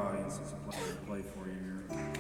audience, it's a pleasure to play for you here.